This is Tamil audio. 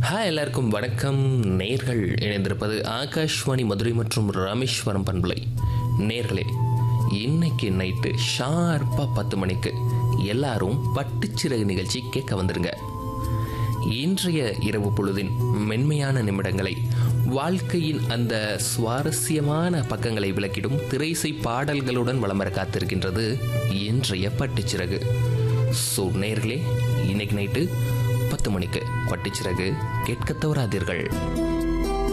எல்லாருக்கும் வணக்கம். நேர்கள் இணைந்திருப்பது ஆகாஷ்வாணி மதுரை மற்றும் ராமேஸ்வரம் பண்பலை. நேர்களே, இன்னைக்கு நைட்டு ஷார்ப்பா 10 மணிக்கு எல்லாரும் பட்டுச்சிறகு நிகழ்ச்சி கேட்க வந்துருங்க. இன்றைய இரவு பொழுதின் மென்மையான நிமிடங்களை, வாழ்க்கையின் அந்த சுவாரஸ்யமான பக்கங்களை விளக்கிடும் திரைசை பாடல்களுடன் வலம் வர காத்திருக்கின்றது இன்றைய பட்டுச்சிறகு. ஸோ நேர்களே, இன்னைக்கு நைட்டு 10 மணிக்கு பட்டுச்சிறகு கேட்க தவறாதீர்கள்.